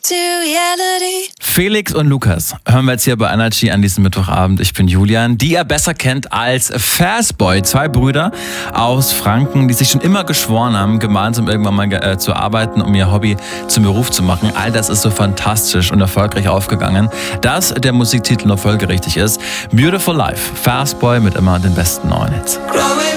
to reality. Felix und Lukas hören wir jetzt hier bei Energy an diesem Mittwochabend. Ich bin Julian, die ihr besser kennt als Fastboy. 2 Brüder aus Franken, die sich schon immer geschworen haben, gemeinsam irgendwann mal zu arbeiten, um ihr Hobby zum Beruf zu machen. All das ist so fantastisch und erfolgreich aufgegangen, dass der Musiktitel noch folgerichtig ist. Beautiful Life, Fastboy mit immer den besten neuen Hits.